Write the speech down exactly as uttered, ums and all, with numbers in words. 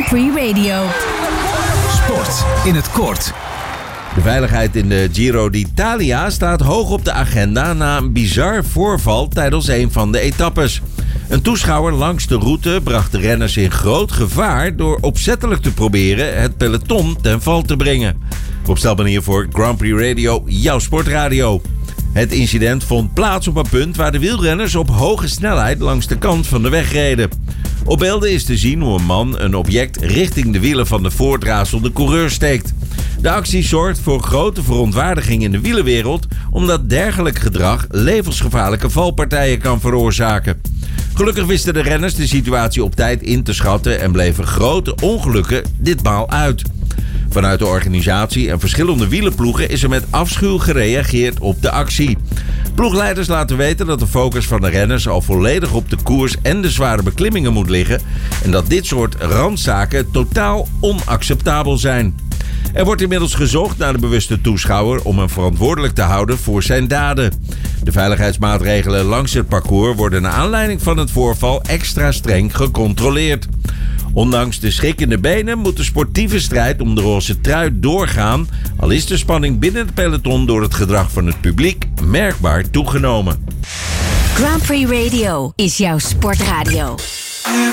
Prix Radio. Sport in het kort. De veiligheid in de Giro d'Italia staat hoog op de agenda na een bizar voorval tijdens een van de etappes. Een toeschouwer langs de route bracht de renners in groot gevaar door opzettelijk te proberen het peloton ten val te brengen. Rob Stelman hier voor Grand Prix Radio, jouw sportradio. Het incident vond plaats op een punt waar de wielrenners op hoge snelheid langs de kant van de weg reden. Op beelden is te zien hoe een man een object richting de wielen van de voortrazelde coureur steekt. De actie zorgt voor grote verontwaardiging in de wielerwereld, omdat dergelijk gedrag levensgevaarlijke valpartijen kan veroorzaken. Gelukkig wisten de renners de situatie op tijd in te schatten en bleven grote ongelukken ditmaal uit. Vanuit de organisatie en verschillende wielerploegen is er met afschuw gereageerd op de actie. Ploegleiders laten weten dat de focus van de renners al volledig op de koers en de zware beklimmingen moet liggen en dat dit soort randzaken totaal onacceptabel zijn. Er wordt inmiddels gezocht naar de bewuste toeschouwer om hem verantwoordelijk te houden voor zijn daden. De veiligheidsmaatregelen langs het parcours worden naar aanleiding van het voorval extra streng gecontroleerd. Ondanks de schik in de benen moet de sportieve strijd om de roze trui doorgaan, al is de spanning binnen het peloton door het gedrag van het publiek merkbaar toegenomen. Grand Prix Radio is jouw sportradio.